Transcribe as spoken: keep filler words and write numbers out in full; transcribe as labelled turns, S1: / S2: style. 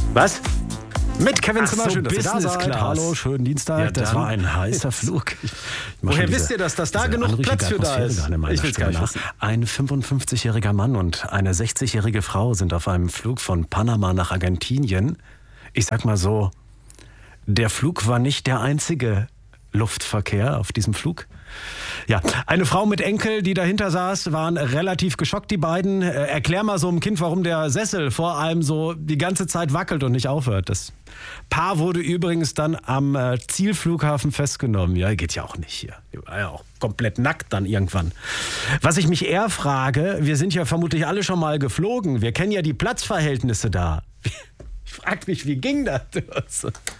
S1: Was? Mit Kevin
S2: Ach
S1: Zimmer,
S2: so,
S1: schön, dass ihr da
S2: Business
S1: seid.
S2: Class.
S1: Hallo, schönen Dienstag.
S2: Ja,
S1: das
S2: dann.
S1: war ein heißer Flug. Ich, ich mach
S2: Woher
S1: schon
S2: wisst ihr das, dass da
S1: diese
S2: genug
S1: anrüchige
S2: Platz für da
S1: Atmosphäre
S2: ist?
S1: gerade in meiner
S2: Ich will's gar
S1: Stimme
S2: nicht
S1: nach.
S2: wissen.
S1: Ein fünfundfünfzigjähriger Mann und eine sechzigjährige Frau sind auf einem Flug von Panama nach Argentinien. Ich sag mal so, der Flug war nicht der einzige Luftverkehr auf diesem Flug. Ja, eine Frau mit Enkel, die dahinter saß, waren relativ geschockt, die beiden. Äh, erklär mal so einem Kind, warum der Sessel vor allem so die ganze Zeit wackelt und nicht aufhört. Das Paar wurde übrigens dann am äh, Zielflughafen festgenommen. Ja, geht ja auch nicht hier. Die war ja auch komplett nackt dann irgendwann. Was ich mich eher frage, wir sind ja vermutlich alle schon mal geflogen. Wir kennen ja die Platzverhältnisse da. Ich frage mich, wie ging das?